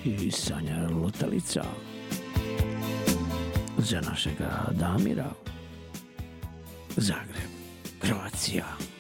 i Sanja Lutalica. Za našega Damira, Zagreb, Croatia.